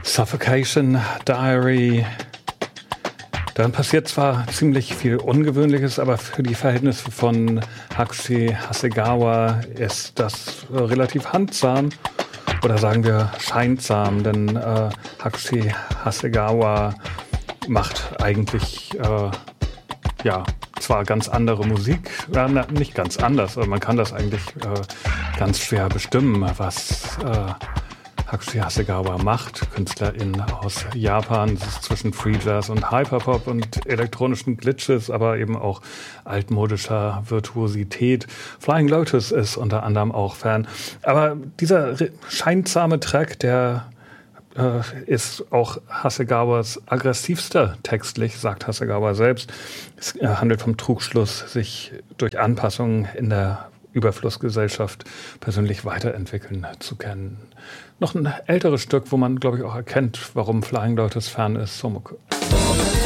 Suffocation Diary. Dann passiert zwar ziemlich viel Ungewöhnliches, aber für die Verhältnisse von Hakushi Hasegawa ist das relativ handsam. Oder sagen wir scheintsam, denn Hakushi Hasegawa macht eigentlich zwar ganz andere Musik, nicht ganz anders, aber man kann das eigentlich ganz schwer bestimmen, was Hakushi Hasegawa macht, Künstlerin aus Japan. Das ist zwischen Free Jazz und Hyperpop und elektronischen Glitches, aber eben auch altmodischer Virtuosität. Flying Lotus ist unter anderem auch Fan. Aber dieser scheintsame Track, der ist auch Hasegawas aggressivster textlich, sagt Hasegawa selbst. Es handelt vom Trugschluss, sich durch Anpassungen in der Überflussgesellschaft persönlich weiterentwickeln zu können. Noch ein älteres Stück, wo man, glaube ich, auch erkennt, warum Flying Lotus Fan ist, Somoku.